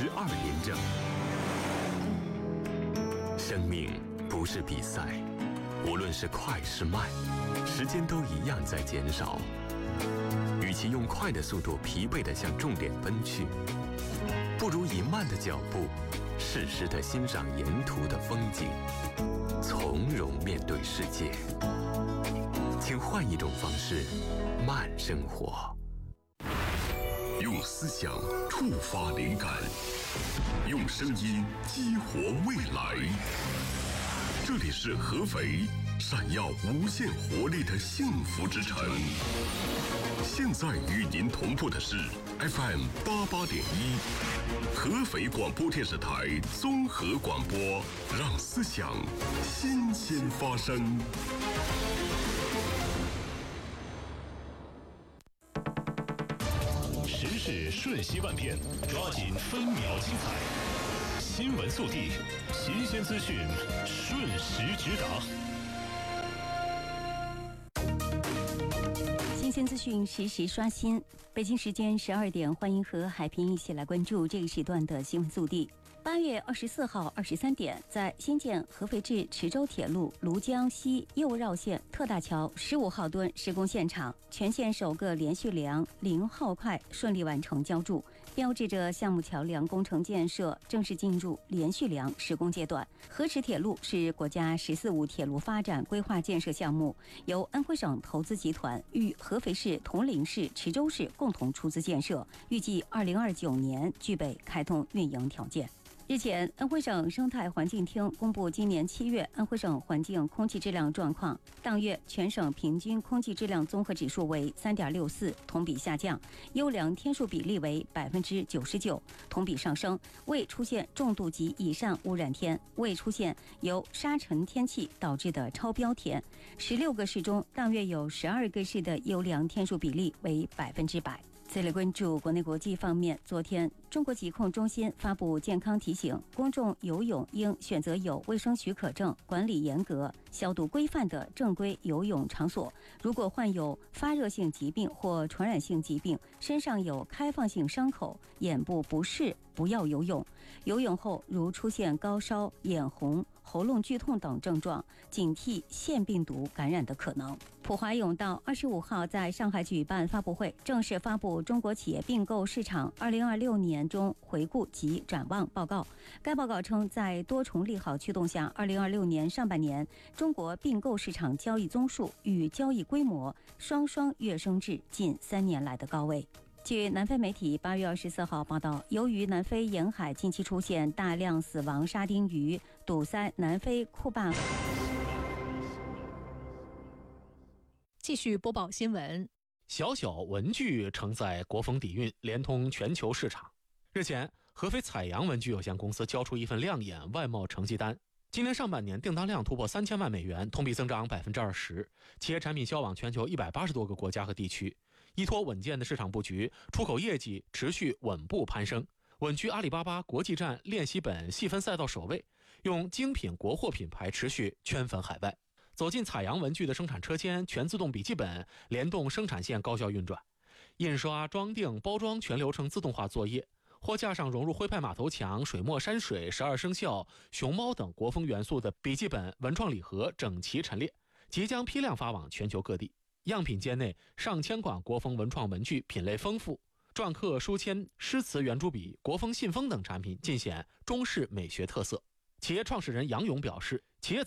12连胜。生命不是比赛，无论是快是慢，时间都一样在减少。与其用快的速度疲惫地向终点奔去，不如以慢的脚步，适时地欣赏沿途的风景，从容面对世界。请换一种方式，慢生活。 用思想触发灵感，用声音激活未来。这里是合肥，闪耀无限活力的幸福之城。现在与您同步的是 FM 88.1，合肥广播电视台综合广播，让思想新鲜发生。 时事瞬息万变，抓紧分秒精彩。新闻速递，新鲜资讯，瞬时直达。 新鲜资讯实时刷新。北京时间12点，欢迎和海平一起来关注这个时段的新闻速递。8月24号23点，在新建合肥至池州铁路庐江西右绕线特大桥15号墩施工现场，全线首个连续梁0号块顺利完成浇筑，标志着项目桥梁工程建设正式进入连续梁施工阶段。合池铁路是国家“14·5”铁路发展规划建设项目，由安徽省投资集团与合肥市、铜陵市、池州市共同出资建设，预计2029年具备开通运营条件。日前，安徽省生态环境厅公布今年7月安徽省环境空气质量状况，当月全省平均空气质量综合指数为3.64，同比下降，优良天数比例为99%，同比上升，未出现重度及以上污染天，未出现由沙尘天气导致的超标天。16个市中，当月有12个市的优良天数比例为100%。再来关注国内国际方面，昨天中国疾控中心发布健康提醒，公众游泳应选择有卫生许可证、管理严格、消毒规范的正规游泳场所。如果患有发热性疾病或传染性疾病，身上有开放性伤口、眼部不适，不要游泳。游泳后如出现高烧、眼红、喉咙剧痛等症状，警惕腺病毒感染的可能。普华永道25号在上海举办发布会，正式发布中国企业并购市场2026年中回顾及展望报告。该报告称，在多重利好驱动下，2026年上半年中国并购市场交易宗数与交易规模双跃升至近3年来的高位。据南非媒体8月24号报道，由于南非沿海近期出现大量死亡沙丁鱼，堵塞南非库坝。 继续播报新闻。 小小文具承载国风底蕴，连通全球市场。日前，合肥彩阳文具有限公司交出一份亮眼外贸成绩单。今年上半年订单量突破3000万美元，同比增长20%。企业产品销往全球180多个国家和地区，依托稳健的市场布局，出口业绩持续稳步攀升，稳居阿里巴巴国际站练习本细分赛道首位，用精品国货品牌持续圈粉海外。走进彩阳文具的生产车间，全自动笔记本联动生产线高效运转，印刷、装订、包装全流程自动化作业。货架上融入徽派马头墙、水墨山水、12生肖、熊猫等国风元素的笔记本文创礼盒整齐陈列，即将批量发往全球各地。样品间内上千款国风文创文具，品类丰富，篆刻、书签、诗词圆珠笔、国风信封等产品尽显中式美学特色。企业创始人杨勇表示，企业